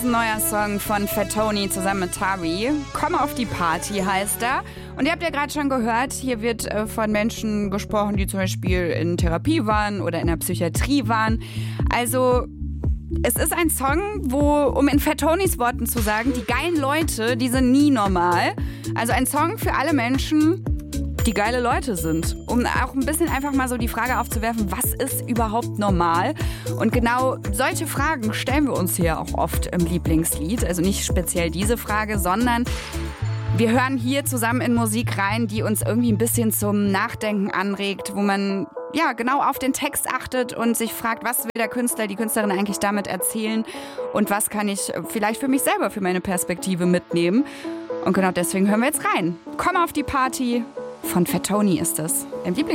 Ein neuer Song von Fat Tony zusammen mit Tari. Komm auf die Party heißt er. Und ihr habt ja gerade schon gehört, hier wird von Menschen gesprochen, die zum Beispiel in Therapie waren oder in der Psychiatrie waren. Also es ist ein Song, wo, um in Fat Tonys Worten zu sagen, die geilen Leute, die sind nie normal. Also ein Song für alle Menschen, die geile Leute sind. Um auch ein bisschen einfach mal so die Frage aufzuwerfen, was ist überhaupt normal? Und genau solche Fragen stellen wir uns hier auch oft im Lieblingslied. Also nicht speziell diese Frage, sondern wir hören hier zusammen in Musik rein, die uns irgendwie ein bisschen zum Nachdenken anregt, wo man ja genau auf den Text achtet und sich fragt, was will der Künstler, die Künstlerin eigentlich damit erzählen und was kann ich vielleicht für mich selber, für meine Perspektive mitnehmen. Und genau deswegen hören wir jetzt rein. Komm auf die Party. Von Fat Tony ist das. Im